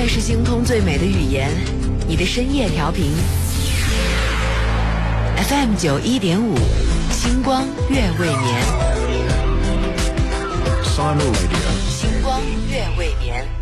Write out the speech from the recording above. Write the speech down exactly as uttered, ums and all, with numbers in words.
是星空最美的语言，你的深夜调频 F M 九一点五，星光月未眠。 Simul Radio， 星光月未眠。